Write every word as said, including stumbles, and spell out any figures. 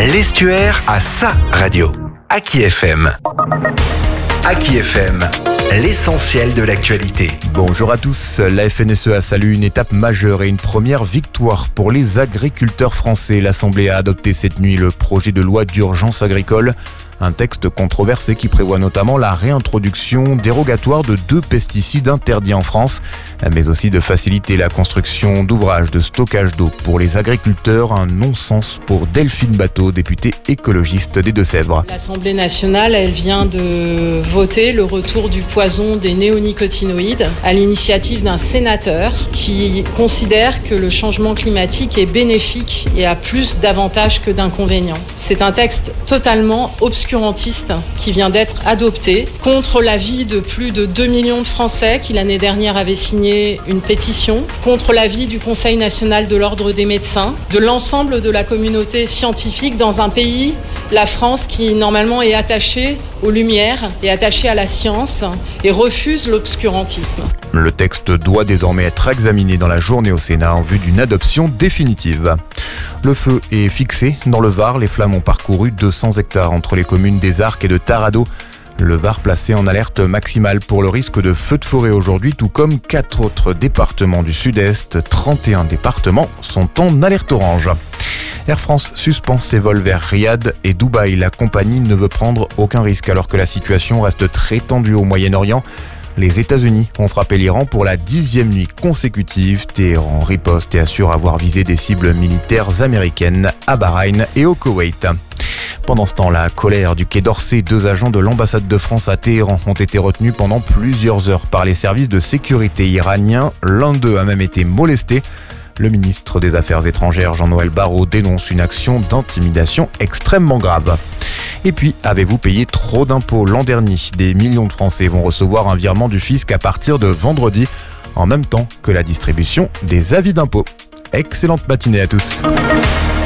L'Estuaire a sa radio. Aki F M. Aki F M, l'essentiel de l'actualité. Bonjour à tous, la F N S E A salue une étape majeure et une première victoire pour les agriculteurs français. L'Assemblée a adopté cette nuit le projet de loi d'urgence agricole. Un texte controversé qui prévoit notamment la réintroduction dérogatoire de deux pesticides interdits en France, mais aussi de faciliter la construction d'ouvrages de stockage d'eau pour les agriculteurs. Un non-sens pour Delphine Batho, députée écologiste des Deux-Sèvres. L'Assemblée nationale, elle vient de voter le retour du poison des néonicotinoïdes à l'initiative d'un sénateur qui considère que le changement climatique est bénéfique et a plus d'avantages que d'inconvénients. C'est un texte totalement obscur qui vient d'être adopté contre l'avis de plus de deux millions de Français qui l'année dernière avaient signé une pétition, contre l'avis du Conseil national de l'ordre des médecins, de l'ensemble de la communauté scientifique dans un pays, la France, qui normalement est attachée aux lumières et attachée à la science et refuse l'obscurantisme. Le texte doit désormais être examiné dans la journée au Sénat en vue d'une adoption définitive. Le feu est fixé dans le Var. Les flammes ont parcouru deux cents hectares entre les communes des Arcs et de Taradot. Le Var placé en alerte maximale pour le risque de feu de forêt aujourd'hui, tout comme quatre autres départements du sud-est. trente et un départements sont en alerte orange. Air France suspend ses vols vers Riyad et Dubaï. La compagnie ne veut prendre aucun risque alors que la situation reste très tendue au Moyen-Orient. Les États-Unis ont frappé l'Iran pour la dixième nuit consécutive. Téhéran riposte et assure avoir visé des cibles militaires américaines à Bahreïn et au Koweït. Pendant ce temps, la colère du Quai d'Orsay, deux agents de l'ambassade de France à Téhéran ont été retenus pendant plusieurs heures par les services de sécurité iraniens. L'un d'eux a même été molesté. Le ministre des Affaires étrangères, Jean-Noël Barrot, dénonce une action d'intimidation extrêmement grave. Et puis, avez-vous payé trop d'impôts l'an dernier? Des millions de Français vont recevoir un virement du fisc à partir de vendredi, en même temps que la distribution des avis d'impôts. Excellente matinée à tous.